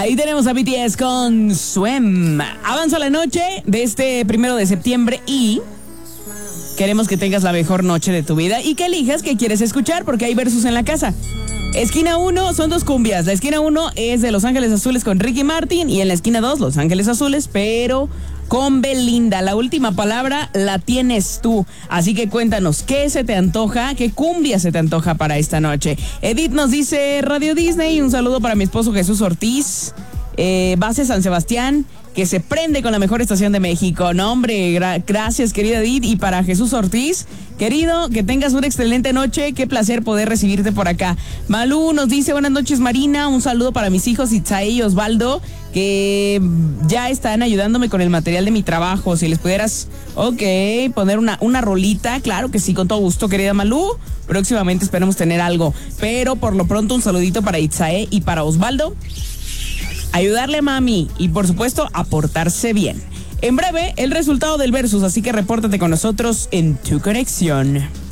Ahí tenemos a BTS con Swim. Avanza la noche de este 1 de septiembre y queremos que tengas la mejor noche de tu vida y que elijas qué quieres escuchar porque hay versus en la casa. Esquina 1 son 2 cumbias. La esquina 1 es de Los Ángeles Azules con Ricky Martin y en la esquina 2 Los Ángeles Azules, pero con Belinda. La última palabra la tienes tú. Así que cuéntanos, ¿qué se te antoja? ¿Qué cumbia se te antoja para esta noche? Edith nos dice, Radio Disney, un saludo para mi esposo Jesús Ortiz. Base San Sebastián, que se prende con la mejor estación de México. No, hombre, gracias, querida Edith. Y para Jesús Ortiz, querido, que tengas una excelente noche. Qué placer poder recibirte por acá. Malú nos dice, buenas noches, Marina. Un saludo para mis hijos Itzaí y Osvaldo, que ya están ayudándome con el material de mi trabajo. Si les pudieras, poner una rolita. Claro que sí, con todo gusto, querida Malú. Próximamente esperamos tener algo. Pero por lo pronto, un saludito para Itzaí y para Osvaldo. Ayudarle a mami y, por supuesto, a portarse bien. En breve, el resultado del versus, así que repórtate con nosotros en Tu Conexión.